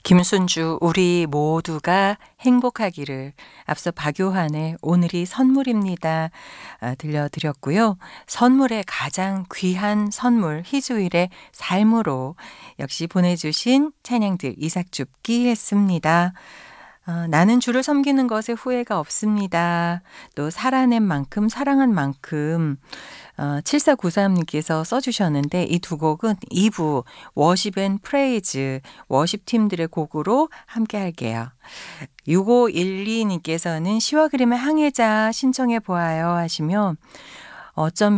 김순주 우리 모두가 행복하기를 앞서 박요한의 오늘이 선물입니다. 들려드렸고요. 선물의 가장 귀한 선물 희주일의 삶으로 역시 보내주신 찬양들 이삭줍기 했습니다. 나는 주를 섬기는 것에 후회가 없습니다. 또 살아낸 만큼 사랑한 만큼 7493님께서 써주셨는데 이 두 곡은 2부 워십 앤 프레이즈 워십팀들의 곡으로 함께 할게요. 6512님께서는 시와 그림의 항해자 신청해 보아요 하시며 어쩌면